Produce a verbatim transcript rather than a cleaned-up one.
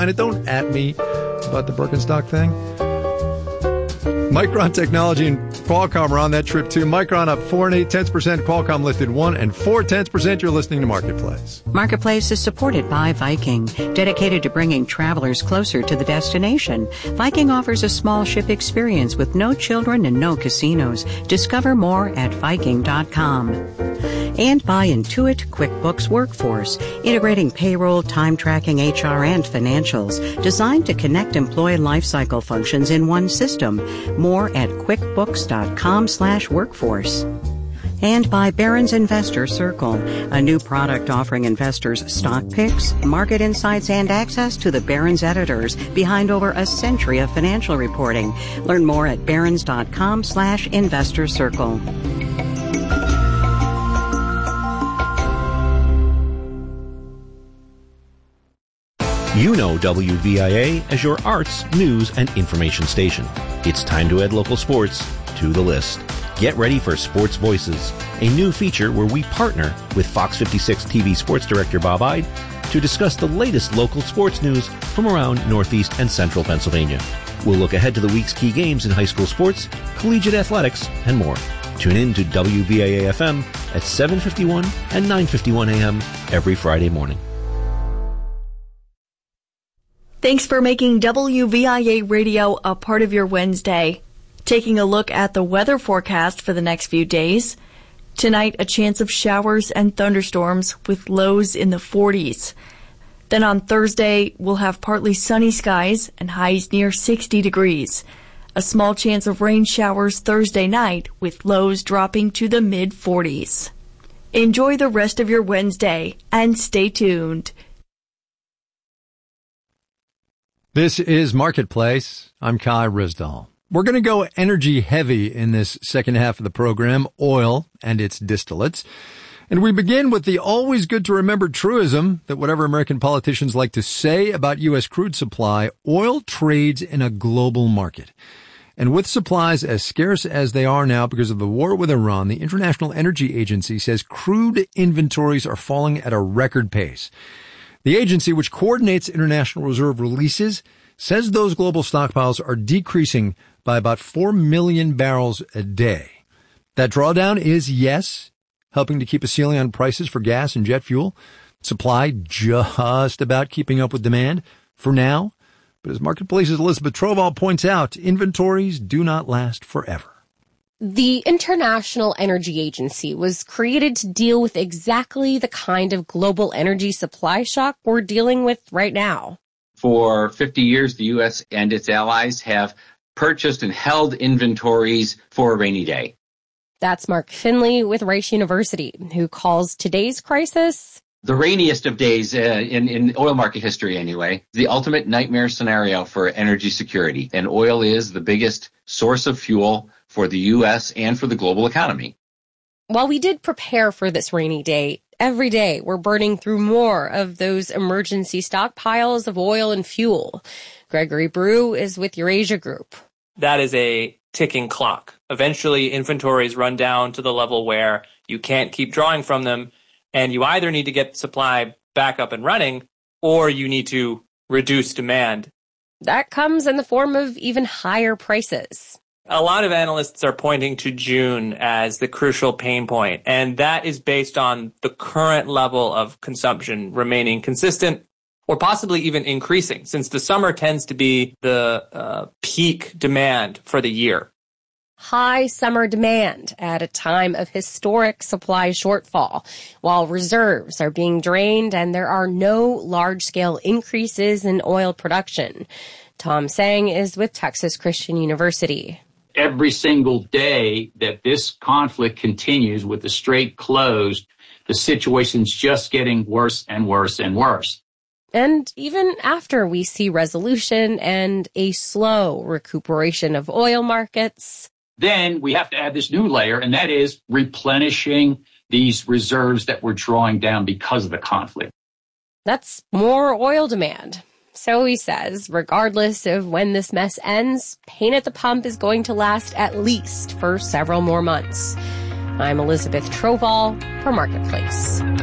And don't at me about the Birkenstock thing. Micron Technology and Qualcomm are on that trip too. Micron up four and eight tenths percent. Qualcomm lifted one and four tenths percent. You're listening to Marketplace. Marketplace is supported by Viking, dedicated to bringing travelers closer to the destination. Viking offers a small ship experience with no children and no casinos. Discover more at Viking dot com. And by Intuit QuickBooks Workforce, integrating payroll, time tracking, H R, and financials, designed to connect employee lifecycle functions in one system. More at QuickBooks dot com slash workforce. And by Barron's Investor Circle, a new product offering investors stock picks, market insights, and access to the Barron's editors behind over a century of financial reporting. Learn more at Barron's dot com slash investor circle. You know W V I A as your arts, news, and information station. It's time to add local sports to the list. Get ready for Sports Voices, a new feature where we partner with Fox fifty-six T V sports director Bob Ide to discuss the latest local sports news from around Northeast and Central Pennsylvania. We'll look ahead to the week's key games in high school sports, collegiate athletics, and more. Tune in to W V I A F M at seven fifty-one and nine fifty-one a m every Friday morning. Thanks for making W V I A Radio a part of your Wednesday. Taking a look at the weather forecast for the next few days. Tonight, a chance of showers and thunderstorms with lows in the forties. Then on Thursday, we'll have partly sunny skies and highs near sixty degrees. A small chance of rain showers Thursday night with lows dropping to the mid forties. Enjoy the rest of your Wednesday and stay tuned. This is Marketplace. I'm Kai Rizdal. We're going to go energy heavy in this second half of the program, oil and its distillates. And we begin with the always good to remember truism that whatever American politicians like to say about U S crude supply, oil trades in a global market. And with supplies as scarce as they are now because of the war with Iran, the International Energy Agency says crude inventories are falling at a record pace. The agency, which coordinates international reserve releases, says those global stockpiles are decreasing by about four million barrels a day. That drawdown is, yes, helping to keep a ceiling on prices for gas and jet fuel. Supply just about keeping up with demand for now. But as Marketplace's Elizabeth Troval points out, inventories do not last forever. The International Energy Agency was created to deal with exactly the kind of global energy supply shock we're dealing with right now. For fifty years, the U S and its allies have purchased and held inventories for a rainy day. That's Mark Finley with Rice University, who calls today's crisis the rainiest of days uh, in, in oil market history anyway, the ultimate nightmare scenario for energy security. And oil is the biggest source of fuel for the U S and for the global economy. While we did prepare for this rainy day, every day we're burning through more of those emergency stockpiles of oil and fuel. Gregory Brew is with Eurasia Group. That is a ticking clock. Eventually, inventories run down to the level where you can't keep drawing from them, and you either need to get supply back up and running, or you need to reduce demand. That comes in the form of even higher prices. A lot of analysts are pointing to June as the crucial pain point, and that is based on the current level of consumption remaining consistent or possibly even increasing, since the summer tends to be the uh, peak demand for the year. High summer demand at a time of historic supply shortfall, while reserves are being drained and there are no large-scale increases in oil production. Tom Sang is with Texas Christian University. Every single day that this conflict continues with the strait closed, the situation's just getting worse and worse and worse. And even after we see resolution and a slow recuperation of oil markets, then we have to add this new layer, and that is replenishing these reserves that we're drawing down because of the conflict. That's more oil demand. So he says, regardless of when this mess ends, pain at the pump is going to last at least for several more months. I'm Elizabeth Troval for Marketplace.